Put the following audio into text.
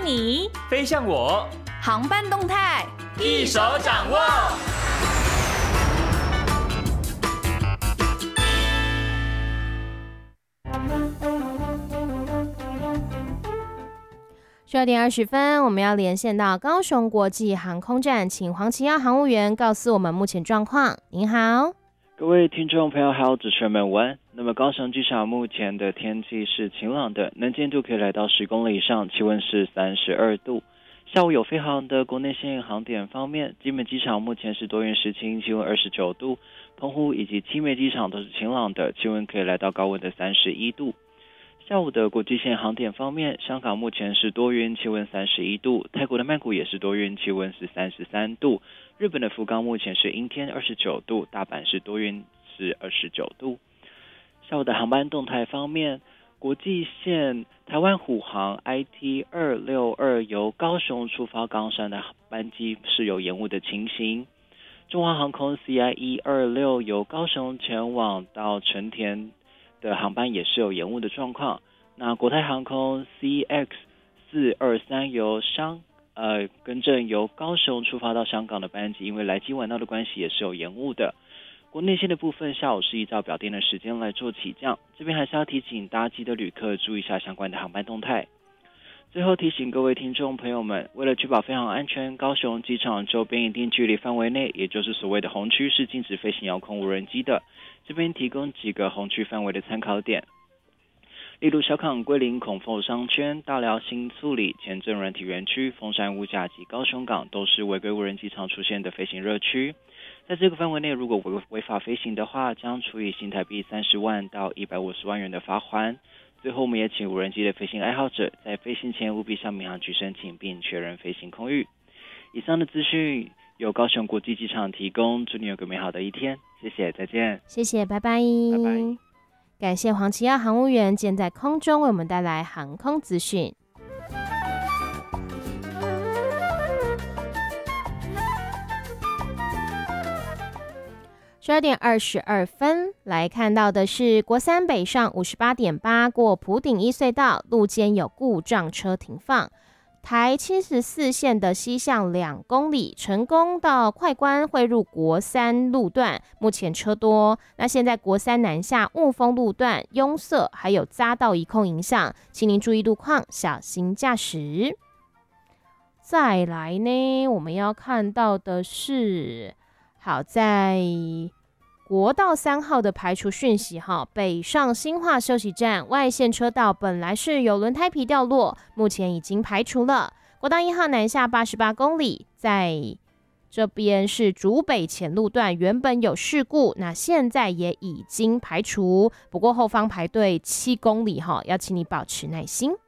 向你， 飞向我， 航班动态一手掌握。 12:20，我们要连线到高雄国际航空站，请黄奇耀航务员告诉我们目前状况。您好， 各位听众朋友还有主持人们午安。那么高雄机场目前的天气是晴朗的，能见度可以来到10公里以上，气温是32度。下午有飞航的国内线航点方面，基本机场目前是多云时晴，气温29度；澎湖以及青梅机场都是晴朗的，气温可以来到高温的31度。下午的国际线航点方面，香港目前是多云，气温31度；泰国的曼谷也是多云，气温是33度；日本的福冈目前是阴天29度，大阪是多云是29度。下午的航班动态方面，国际线台湾虎航 IT262 由高雄出发冈山的班机是有延误的情形。中华航空 CI126 由高雄前往到成田的航班也是有延误的状况。那国泰航空 CX423 由高雄出发到香港的班机，因为来机晚到的关系也是有延误的。国内线的部分下午是依照表定的时间来做起降，这边还是要提醒搭机的旅客注意一下相关的航班动态。最后提醒各位听众朋友们，为了确保飞航安全，高雄机场周边一定距离范围内，也就是所谓的红区是禁止飞行遥控无人机的。这边提供几个红区范围的参考点，例如小港桂林孔凤商圈、大寮新厝里、前镇软体园区、凤山五甲及高雄港都是违规无人机常出现的飞行热区。在这个范围内，如果违法飞行的话，将处以新台币30万到150万元的罚锾。最后，我们也请无人机的飞行爱好者在飞行前务必向民航局申请并确认飞行空域。以上的资讯由高雄国际机场提供，祝你有个美好的一天，谢谢，再见。 谢谢，拜拜。 拜拜。 感谢黄奇耀航务员今天在空中为我们带来航空资讯。12:22，来看到的是国三北上58.8过埔顶一隧道，路肩有故障车停放。台74线的西向2公里，成功到快关汇入国三路段，目前车多。那现在国三南下雾峰路段拥塞，还有匝道一控影响，请您注意路况，小心驾驶。再来呢，我们要看到的是，好在国道3号的排除讯息哈，北上新化休息站外线车道本来是有轮胎皮掉落，目前已经排除了。国道1号南下88公里，在这边是竹北前路段原本有事故，那现在也已经排除，不过后方排队7公里哈，要请你保持耐心。